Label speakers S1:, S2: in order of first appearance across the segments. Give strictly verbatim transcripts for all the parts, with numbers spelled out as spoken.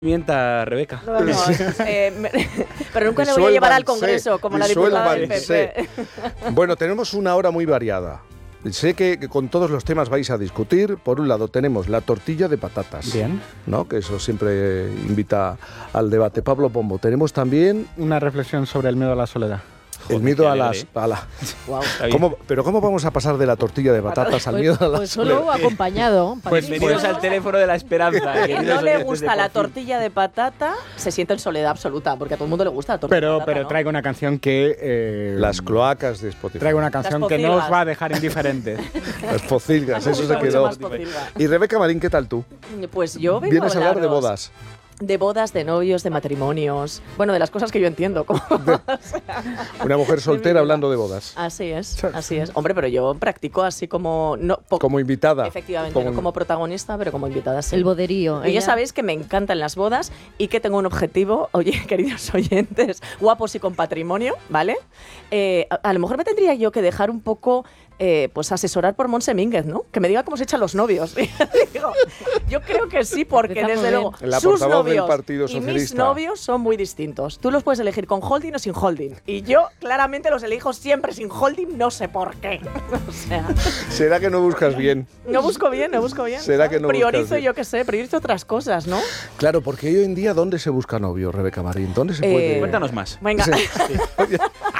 S1: Mienta, Rebeca.
S2: No, no, eh, me, pero nunca le voy a llevar al Congreso, como la diputada del P P.
S3: Bueno, tenemos una hora muy variada. Sé que, que con todos los temas vais a discutir. Por un lado tenemos la tortilla de patatas.
S4: Bien.
S3: ¿No? Que eso siempre invita al debate. Pablo Pombo. Tenemos también
S4: una reflexión sobre el miedo a la soledad.
S3: El
S1: Joder,
S3: miedo a
S1: alegre,
S3: las...
S1: ¿eh?
S3: A la,
S2: Wow.
S3: ¿Cómo, pero ¿cómo vamos a pasar de la tortilla de patatas al miedo a la
S5: Pues solo
S3: soledad?
S5: acompañado.
S4: Pues
S1: Bienvenidos al teléfono de la esperanza.
S2: A quien no le
S1: oyentes
S2: gusta
S1: de
S2: la
S1: Por Fin.
S2: tortilla de patata, se siente en soledad absoluta, porque a todo el mundo le gusta la tortilla
S4: Pero,
S2: de patata,
S4: pero
S2: ¿no?
S4: traigo una canción que... Eh,
S3: Las cloacas de Spotify.
S4: Traigo una canción
S2: Las
S4: que no
S2: pocilgas.
S4: os va a dejar indiferentes.
S3: Las pocilgas,
S2: Me
S3: eso
S2: gusta
S3: se
S2: mucho
S3: quedó.
S2: más pocilga.
S3: Y Rebeca Marín, ¿qué tal tú?
S2: Pues yo vengo
S3: ¿Vienes a hablar de
S2: hablaros
S3: bodas?
S2: De bodas, de novios, de matrimonios. Bueno, de las cosas que yo entiendo. Como,
S3: Una mujer soltera hablando de bodas.
S2: así es, así es. Hombre, pero yo practico así como... No, po-
S3: Como invitada.
S2: Efectivamente,
S3: Como-
S2: no como protagonista, pero como invitada, sí.
S5: El boderío.
S2: Y ya
S5: ella-
S2: sabéis que me encantan las bodas y que tengo un objetivo, oye, queridos oyentes, guapos y con patrimonio, ¿vale? Eh, a, a lo mejor me tendría yo que dejar un poco, eh, pues asesorar por Montse Mínguez, ¿no? Que me diga cómo se echan los novios. Digo, yo creo que sí, porque
S5: Empezamos
S2: desde
S5: bien.
S2: luego
S3: La
S2: sus
S3: portavoz del
S2: novios
S3: Partido
S2: y mis
S3: Socialista.
S2: novios son muy distintos. Tú los puedes elegir con holding o sin holding. Y yo claramente los elijo siempre sin holding, no sé por qué. O sea,
S3: ¿Será que no buscas bien?
S2: no busco bien, no busco bien.
S3: ¿Será que no buscas
S2: Priorizo,
S3: bien?
S2: yo qué sé, priorizo otras cosas, ¿no?
S3: Claro, porque hoy en día, ¿dónde se busca novio, Rebeca Marín? ¿Dónde se
S2: Eh,
S3: puede...?
S1: Cuéntanos más.
S2: Venga.
S3: Sí. Oye,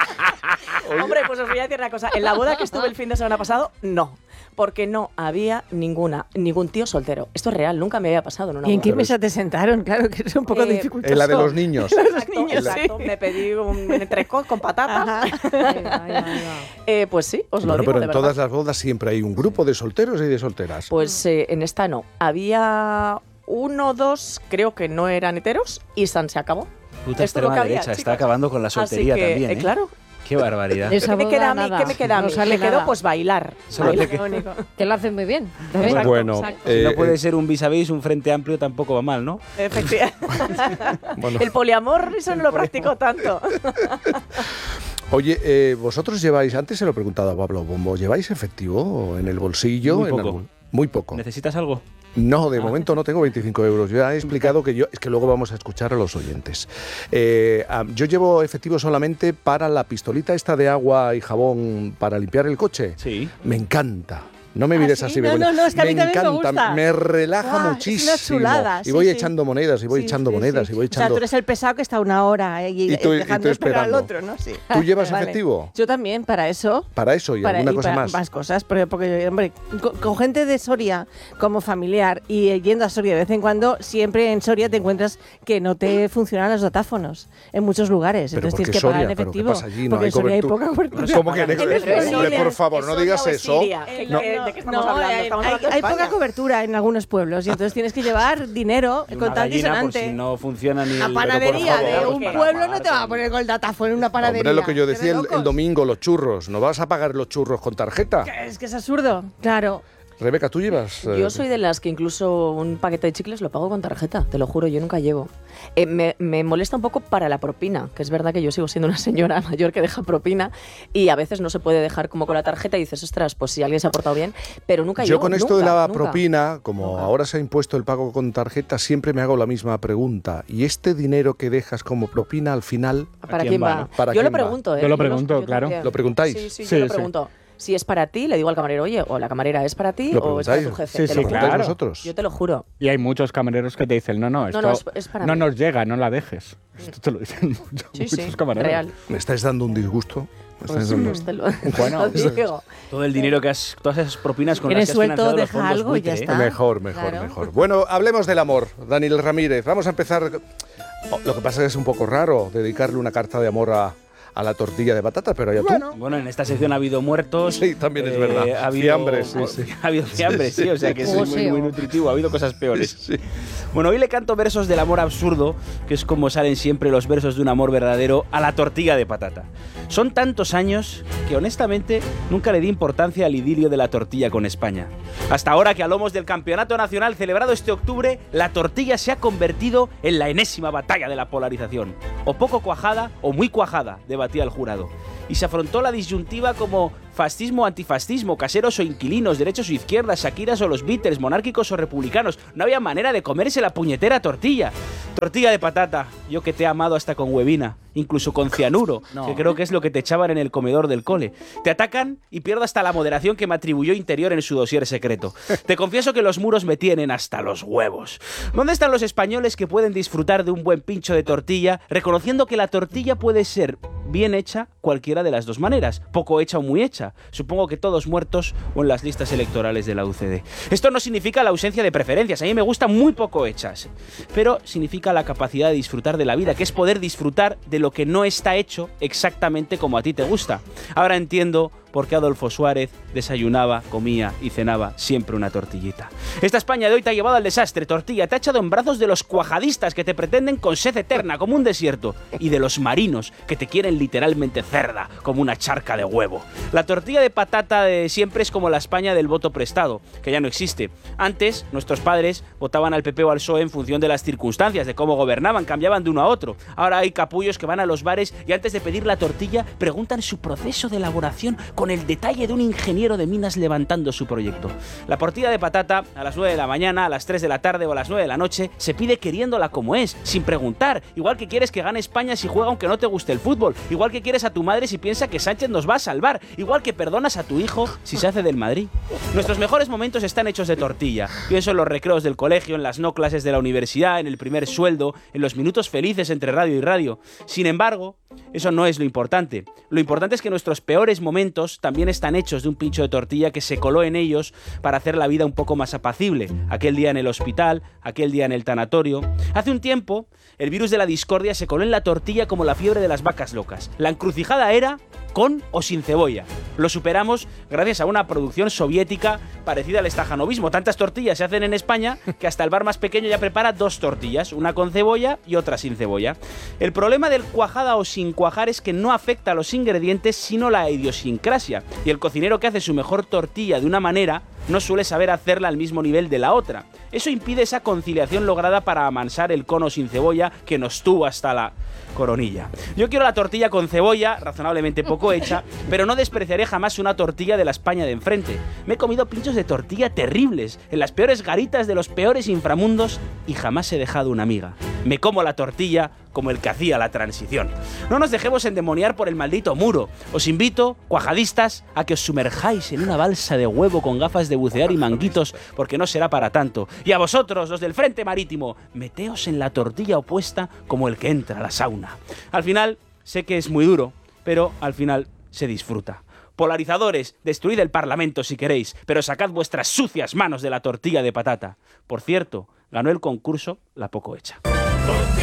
S2: Hombre, pues os voy a decir una cosa. En la boda que estuve el fin de semana pasado, no. Porque no había ninguna, ningún tío soltero. Esto es real, nunca me había pasado en una
S5: ¿Y en
S2: boda.
S5: qué mesa te sentaron? Claro que es un poco
S2: Eh,
S5: dificultoso.
S3: en la de los niños.
S2: Exacto,
S5: niños,
S2: exacto. Me pedí un entrecot con patatas.
S5: Ajá. Ahí va, ahí va, ahí va.
S2: Eh, pues sí, os lo
S3: Bueno,
S2: digo
S3: pero
S2: de
S3: en
S2: verdad.
S3: todas las bodas siempre hay un grupo de solteros y de solteras.
S2: Pues eh, en esta no. Había uno, dos, creo que no eran heteros y San se acabó.
S1: Puta
S2: Esto es lo
S1: extrema
S2: que había,
S1: derecha, está
S2: chicos.
S1: acabando con la soltería
S2: Así que,
S1: también, ¿eh?
S2: eh, claro.
S1: Qué barbaridad.
S5: Esa
S2: ¿Qué me queda a
S5: boda,
S2: mí?
S5: nada.
S2: ¿Qué me queda a
S5: No
S2: mí?
S5: sale
S2: Me quedó
S5: nada.
S2: pues bailar.
S1: Solo
S2: Bailar.
S1: te-
S5: Lo único. Que lo hacen muy bien. ¿ves?
S2: Exacto,
S3: bueno,
S2: exacto.
S1: Si
S3: eh,
S1: no puede
S3: eh,
S1: ser un vis a vis, un frente amplio tampoco va mal, ¿no?
S2: Efectivamente.
S3: bueno.
S2: El poliamor, eso no lo practico tanto.
S3: Oye, eh, vosotros lleváis, antes se lo he preguntado a Pablo Bombo, ¿lleváis efectivo en el bolsillo?
S1: Muy
S3: En
S1: poco.
S3: algún- Muy poco.
S1: ¿Necesitas algo?
S3: No, de
S1: Ah.
S3: momento no tengo veinticinco euros. Ya he explicado que yo, es que luego vamos a escuchar a los oyentes. Eh, ah, yo llevo efectivo solamente para la pistolita esta de agua y jabón para limpiar el coche.
S1: Sí.
S3: Me encanta. No me
S5: ¿Ah,
S3: mires
S5: sí?
S3: así,
S5: No,
S3: Begoña.
S5: no, no, es que a mí
S3: me
S5: también me
S3: encanta,
S5: gusta.
S3: me relaja
S5: Guau, es
S3: muchísimo.
S5: una chulada,
S3: y
S5: sí,
S3: voy
S5: sí.
S3: echando monedas, y voy
S5: Sí,
S3: echando
S5: sí,
S3: monedas,
S5: sí.
S3: y voy
S5: O sea,
S3: echando...
S5: tú eres el pesado que está una hora eh, y,
S3: Y tú- y tú
S5: dejando esperar al
S3: esperando.
S5: otro, ¿no? Sí.
S3: ¿Tú llevas
S5: Vale.
S3: efectivo?
S5: Yo también, para eso.
S3: Para eso y
S5: Para,
S3: alguna
S5: y
S3: cosa
S5: para
S3: más.
S5: más cosas, porque, porque hombre, con, con gente de Soria como familiar y eh, yendo a Soria de vez en cuando, siempre en Soria te encuentras que no te funcionan los datáfonos en muchos lugares.
S3: Pero
S5: Entonces
S3: ¿por qué
S5: tienes que pagar
S3: Soria?
S5: en
S3: ¿Pero qué
S5: efectivo.
S3: pasa allí? No
S5: porque
S3: hay
S5: en Soria hay
S3: cobertura.
S5: poca cobertura.
S3: ¿Cómo que no hay
S2: Pero
S3: cobertura?
S2: eso
S3: Hombre,
S2: no
S3: por
S2: es-
S3: favor, no digas
S2: es
S3: eso.
S2: Siria. ¿Qué-
S3: No.
S2: qué- ¿De qué estamos
S5: No,
S2: hablando?
S5: hay,
S2: Estamos
S5: hay-
S2: hablando de
S5: hay
S2: España.
S5: poca cobertura en algunos pueblos y entonces tienes que llevar dinero
S1: Y
S5: con
S1: una
S5: tal
S1: gallina por
S5: disonante.
S1: si no funciona ni
S5: La
S1: el...
S5: panadería
S3: Pero por
S5: de
S3: favor,
S5: un
S1: para
S5: pueblo no te va a
S1: pagar,
S5: poner con el datáfono en una panadería.
S3: Hombre, lo que yo
S5: ¿De
S3: decía el,
S5: locos?
S3: el domingo, los churros. ¿No vas a pagar los churros con tarjeta?
S5: Es que es absurdo, claro.
S3: Rebeca, ¿tú llevas? eh,
S2: Yo soy de las que incluso un paquete de chicles lo pago con tarjeta, te lo juro, yo nunca llevo. Eh, me, me molesta un poco para la propina, que es verdad que yo sigo siendo una señora mayor que deja propina y a veces no se puede dejar como con la tarjeta y dices, ostras, pues si alguien se ha portado bien, pero nunca
S3: Yo
S2: llevo,
S3: con esto
S2: nunca,
S3: de la
S2: nunca.
S3: propina, como
S2: Nunca.
S3: ahora se ha impuesto el pago con tarjeta, siempre me hago la misma pregunta. ¿Y este dinero que dejas como propina al final,
S2: ¿Para
S1: ¿A quién
S2: quién
S1: va,
S2: va?
S1: no?
S3: ¿Para
S2: yo lo
S3: quién va?
S2: pregunto, ¿eh?
S4: Yo lo
S2: los-
S4: pregunto, claro.
S2: también.
S3: lo preguntáis?
S2: Sí, sí,
S4: Sí,
S2: yo lo
S4: sí.
S2: pregunto. Si es para ti, le digo al camarero, oye, o la camarera es para ti
S3: ¿Lo
S2: o es para tu
S3: preguntáis?
S2: jefe.
S4: Sí,
S2: te
S4: sí,
S2: lo juro.
S3: ¿Preguntáis
S4: claro.
S3: vosotros?
S2: Yo te lo juro.
S4: Y hay muchos camareros que te dicen, no, no, esto
S2: no, es- es para
S4: no
S2: mí.
S4: nos llega, no la dejes. Esto te lo dicen mucho-
S2: Sí,
S4: muchos
S2: sí,
S4: camareros.
S2: real.
S3: Me estáis dando un disgusto. Me estáis
S2: Pues,
S3: dando-
S2: pues te lo,
S4: Bueno,
S2: te lo digo.
S1: Todo el dinero que has... Todas esas propinas con
S5: Eres
S1: las que has
S5: suelto,
S1: financiado los
S5: deja
S1: fondos
S5: algo y ya
S1: buitre, ¿eh?
S5: está.
S3: Mejor, mejor,
S5: Claro.
S3: mejor. Bueno, hablemos del amor, Daniel Ramírez. Vamos a empezar. Oh, lo que pasa es que es un poco raro dedicarle una carta de amor a, a la tortilla de patata, pero ya tú.
S1: Bueno, en esta sección ha habido muertos.
S3: Sí, también es
S1: eh,
S3: verdad.
S1: Ha habido,
S3: Fiambres, sí, sí.
S1: Ha habido fiambres, sí, o sea que es muy,
S5: Joseo.
S1: muy nutritivo. Ha habido cosas peores.
S3: Sí.
S1: Bueno, hoy le canto versos del amor absurdo, que es como salen siempre los versos de un amor verdadero, a la tortilla de patata. Son tantos años que honestamente nunca le di importancia al idilio de la tortilla con España. Hasta ahora que a lomos del Campeonato Nacional celebrado este octubre, la tortilla se ha convertido en la enésima batalla de la polarización. O poco cuajada o muy cuajada, debatía el jurado. Y se afrontó la disyuntiva como fascismo o antifascismo, caseros o inquilinos, derechos o izquierdas, Shakiras o los Beatles, monárquicos o republicanos. No había manera de comerse la puñetera tortilla. Tortilla de patata, yo que te he amado hasta con huevina, incluso con cianuro,
S4: No.
S1: que creo que es lo que te echaban en el comedor del cole. Te atacan y pierdo hasta la moderación que me atribuyó Interior en su dossier secreto. Te confieso que los muros me tienen hasta los huevos. ¿Dónde están los españoles que pueden disfrutar de un buen pincho de tortilla, reconociendo que la tortilla puede ser bien hecha cualquiera de las dos maneras, poco hecha o muy hecha? Supongo que todos muertos o en las listas electorales de la U C D. Esto no significa la ausencia de preferencias, a mí me gustan muy poco hechas, pero significa la capacidad de disfrutar de la vida, que es poder disfrutar de lo que no está hecho exactamente como a ti te gusta. Ahora entiendo por qué Adolfo Suárez desayunaba, comía y cenaba siempre una tortillita. Esta España de hoy te ha llevado al desastre, tortilla, te ha echado en brazos de los cuajadistas que te pretenden con sed eterna como un desierto y de los marinos que te quieren literalmente cerda como una charca de huevo. La tortilla de patata de siempre es como la España del voto prestado, que ya no existe. Antes, nuestros padres votaban al P P o al P S O E en función de las circunstancias, de cómo gobernaban, cambiaban de uno a otro. Ahora hay capullos que van a los bares y antes de pedir la tortilla preguntan su proceso de elaboración con el detalle de un ingeniero de minas levantando su proyecto. La tortilla de patata a las nueve de la mañana, a las tres de la tarde o a las nueve de la noche se pide queriéndola como es, sin preguntar. Igual que quieres que gane España si juega aunque no te guste el fútbol. Igual que quieres a tu madre si piensa que Sánchez nos va a salvar. Igual que perdonas a tu hijo si se hace del Madrid. Nuestros mejores momentos están hechos de tortilla. Pienso en los recreos del colegio, en las no clases de la universidad, en el primer sueldo, en los minutos felices entre radio y radio. Sin embargo, eso no es lo importante. Lo importante es que nuestros peores momentos también están hechos de un pincho de tortilla que se coló en ellos para hacer la vida un poco más apacible. Aquel día en el hospital, aquel día en el tanatorio. Hace un tiempo, el virus de la discordia se coló en la tortilla como la fiebre de las vacas locas. La encrucijada era con o sin cebolla. Lo superamos gracias a una producción soviética parecida al estajanovismo. Tantas tortillas se hacen en España que hasta el bar más pequeño ya prepara dos tortillas, una con cebolla y otra sin cebolla. El problema del cuajada o sin cuajar es que no afecta a los ingredientes sino la idiosincrasia, y el cocinero que hace su mejor tortilla de una manera no suele saber hacerla al mismo nivel de la otra. Eso impide esa conciliación lograda para amansar el cono sin cebolla que nos tuvo hasta la coronilla. Yo quiero la tortilla con cebolla, razonablemente poco hecha, pero no despreciaré jamás una tortilla de la España de enfrente. Me he comido pinchos de tortilla terribles, en las peores garitas de los peores inframundos, y jamás he dejado una miga. Me como la tortilla como el que hacía la transición. No nos dejemos endemoniar por el maldito muro. Os invito, cuajadistas, a que os sumerjáis en una balsa de huevo con gafas de bucear y manguitos, porque no será para tanto. Y a vosotros, los del Frente Marítimo, meteos en la tortilla opuesta como el que entra a la sauna. Al final, sé que es muy duro, pero al final se disfruta. Polarizadores, destruid el Parlamento si queréis, pero sacad vuestras sucias manos de la tortilla de patata. Por cierto, ganó el concurso la poco hecha.